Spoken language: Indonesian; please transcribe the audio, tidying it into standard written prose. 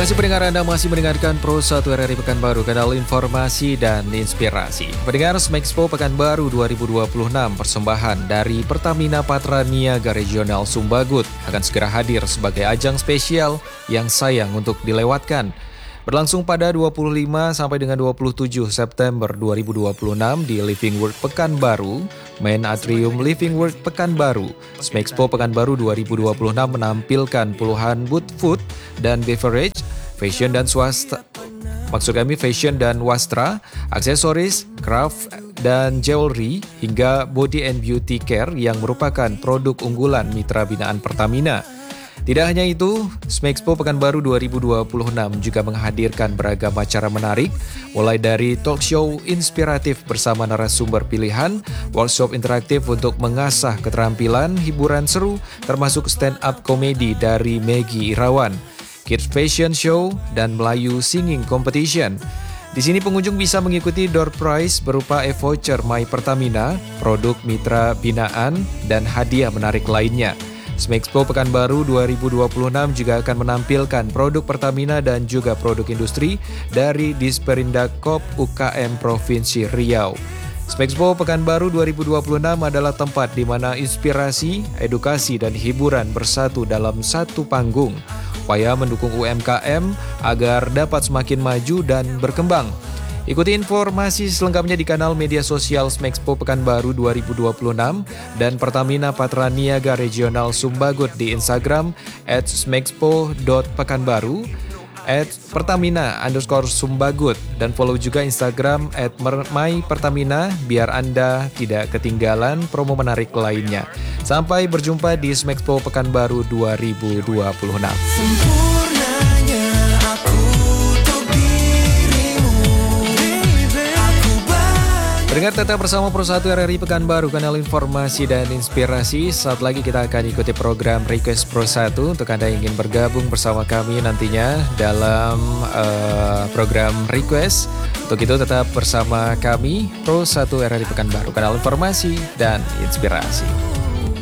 kasih pendengar, Anda masih mendengarkan Pro 1 RRI Pekanbaru, kanal informasi dan inspirasi. Pendengar, Smexpo Pekanbaru 2026 persembahan dari Pertamina Patra Niaga Regional Sumbagut akan segera hadir sebagai ajang spesial yang sayang untuk dilewatkan. Berlangsung pada 25 sampai dengan 27 September 2026 di Living World Pekanbaru, Main Atrium Living World Pekanbaru. Smexpo Pekanbaru 2026 menampilkan puluhan booth food dan beverage, fashion dan wastra, aksesoris, craft dan jewelry, hingga body and beauty care yang merupakan produk unggulan mitra binaan Pertamina. Tidak hanya itu, Smexpo Pekanbaru 2026 juga menghadirkan beragam acara menarik, mulai dari talk show inspiratif bersama narasumber pilihan, workshop interaktif untuk mengasah keterampilan, hiburan seru, termasuk stand-up komedi dari Maggie Irawan, kids fashion show, dan Melayu singing competition. Di sini pengunjung bisa mengikuti door prize berupa e-voucher My Pertamina, produk mitra binaan, dan hadiah menarik lainnya. Smexpo Pekanbaru 2026 juga akan menampilkan produk Pertamina dan juga produk industri dari Disperindak Kop UKM Provinsi Riau. Smexpo Pekanbaru 2026 adalah tempat di mana inspirasi, edukasi, dan hiburan bersatu dalam satu panggung, upaya mendukung UMKM agar dapat semakin maju dan berkembang. Ikuti informasi selengkapnya di kanal media sosial Smexpo Pekanbaru 2026 dan Pertamina Patra Niaga Regional Sumbagut di Instagram @smexpo.pekanbaru, @pertamina_sumbagut, dan follow juga Instagram @mypertamina biar Anda tidak ketinggalan promo menarik lainnya. Sampai berjumpa di Smexpo Pekanbaru 2026. Dengar tetap bersama Pro 1 RRI Pekanbaru, kanal informasi dan inspirasi. Saat lagi kita akan ikuti program Request Pro 1 untuk Anda yang ingin bergabung bersama kami nantinya dalam program Request. Untuk itu tetap bersama kami Pro 1 RRI Pekanbaru, kanal informasi dan inspirasi.